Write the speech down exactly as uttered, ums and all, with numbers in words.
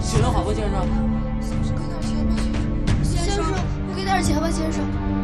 行了，好吧，先生。 先生，给点钱吧，先生。先生，给点钱吧，先生。